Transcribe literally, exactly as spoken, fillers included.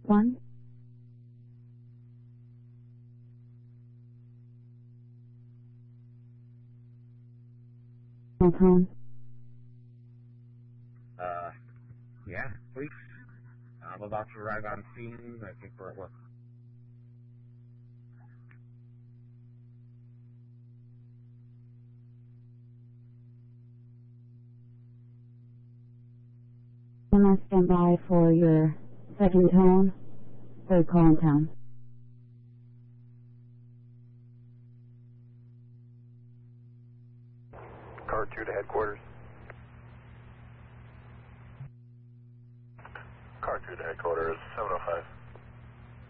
One. Phone. Uh, yeah, please. I'm about to arrive on scene. I think we're what? I must stand by for your second tone, third call in town. Car two to headquarters. Car two to headquarters, seven oh five.